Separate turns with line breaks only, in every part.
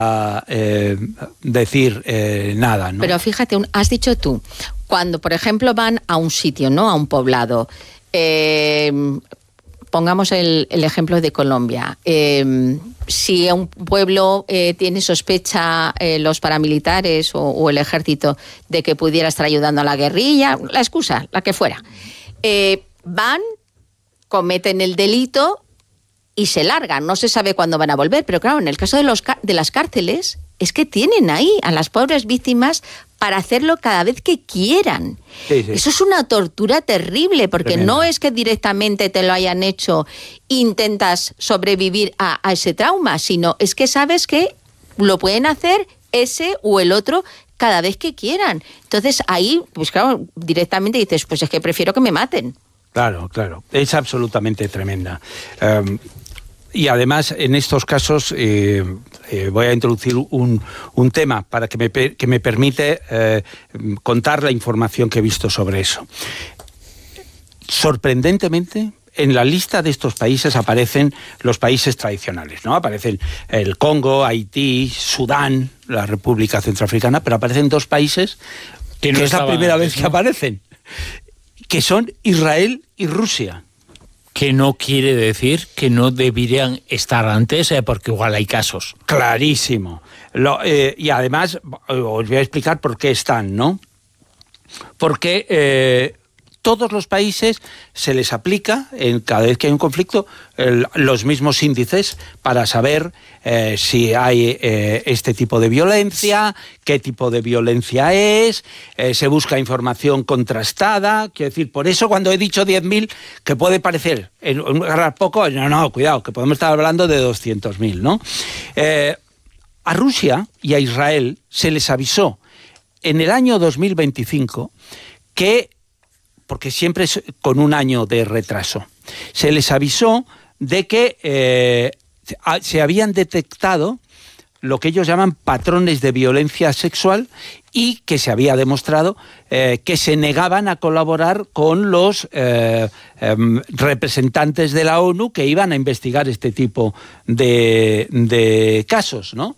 decir nada, ¿no?
Pero fíjate, has dicho tú, cuando por ejemplo van a un sitio, ¿no?, a un poblado, pongamos el ejemplo de Colombia, si un pueblo tiene sospecha los paramilitares o el ejército de que pudiera estar ayudando a la guerrilla, la excusa, la que fuera, van, cometen el delito y se largan, no se sabe cuándo van a volver, pero claro, en el caso de las cárceles es que tienen ahí a las pobres víctimas para hacerlo cada vez que quieran.
Sí, sí.
Eso es una tortura terrible, porque
Tremendo.
no es que directamente te lo hayan hecho e intentas sobrevivir a ese trauma, sino es que sabes que lo pueden hacer ese o el otro cada vez que quieran. Entonces ahí, pues claro, directamente dices, pues es que prefiero que me maten.
Claro, claro. Es absolutamente tremenda. Y además, en estos casos, voy a introducir un tema para que me permite contar la información que he visto sobre eso. Sorprendentemente, en la lista de estos países aparecen los países tradicionales, ¿no? Aparecen el Congo, Haití, Sudán, la República Centroafricana, pero aparecen dos países que es la primera vez que aparecen, que son Israel y Rusia.
Que no quiere decir que no deberían estar antes, porque igual hay casos.
Clarísimo. Y además, os voy a explicar por qué están, ¿no? Porque todos los países se les aplica, cada vez que hay un conflicto, los mismos índices para saber si hay este tipo de violencia, qué tipo de violencia es, se busca información contrastada. Quiero decir, por eso cuando he dicho 10.000, que puede parecer poco, no, cuidado, que podemos estar hablando de 200.000, ¿no? A Rusia y a Israel se les avisó en el año 2025 que, porque siempre es con un año de retraso, se les avisó de que se habían detectado lo que ellos llaman patrones de violencia sexual y que se había demostrado que se negaban a colaborar con los representantes de la ONU que iban a investigar este tipo de casos, ¿no?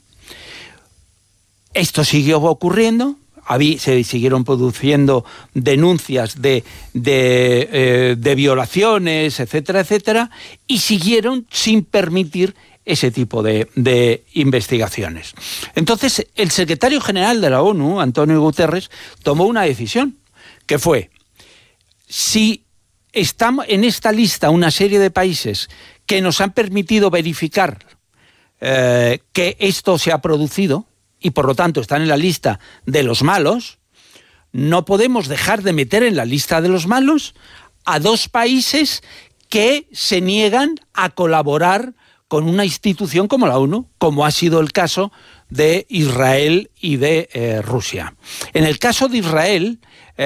Esto siguió ocurriendo. Se siguieron produciendo denuncias de violaciones, etcétera, etcétera, y siguieron sin permitir ese tipo de investigaciones. Entonces, el secretario general de la ONU, Antonio Guterres, tomó una decisión, que fue, si estamos en esta lista una serie de países que nos han permitido verificar que esto se ha producido, y por lo tanto están en la lista de los malos, no podemos dejar de meter en la lista de los malos a dos países que se niegan a colaborar con una institución como la ONU, como ha sido el caso de Israel y de Rusia. En el caso de Israel,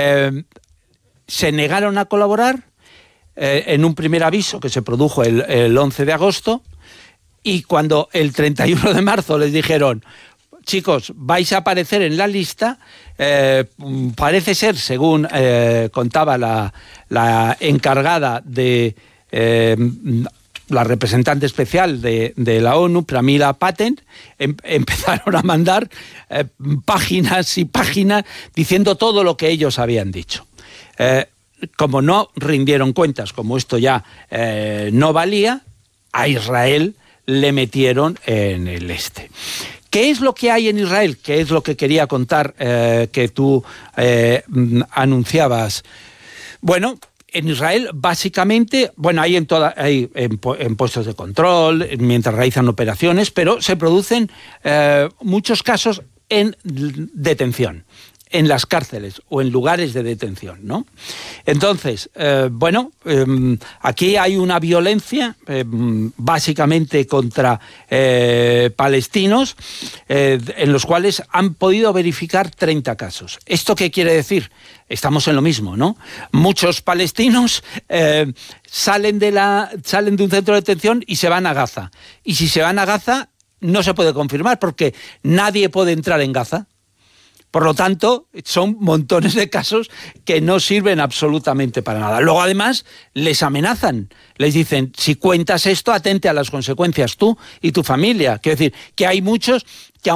se negaron a colaborar en un primer aviso que se produjo el 11 de agosto, y cuando el 31 de marzo les dijeron, chicos, vais a aparecer en la lista, parece ser, según contaba la encargada de la representante especial de la ONU, Pramila Patten, empezaron a mandar páginas y páginas diciendo todo lo que ellos habían dicho. Como no rindieron cuentas, como esto ya no valía, a Israel le metieron en el este. ¿Qué es lo que hay en Israel? ¿Qué es lo que quería contar que tú anunciabas? Bueno, en Israel básicamente, bueno, hay en puestos de control, mientras realizan operaciones, pero se producen muchos casos en detención, en las cárceles o en lugares de detención, ¿no? Entonces, aquí hay una violencia básicamente contra palestinos, en los cuales han podido verificar 30 casos. ¿Esto qué quiere decir? Estamos en lo mismo, ¿no? Muchos palestinos salen de un centro de detención y se van a Gaza. Y si se van a Gaza, no se puede confirmar porque nadie puede entrar en Gaza. Por lo tanto, son montones de casos que no sirven absolutamente para nada. Luego, además, les amenazan. Les dicen, si cuentas esto, atente a las consecuencias tú y tu familia. Quiero decir, que hay muchos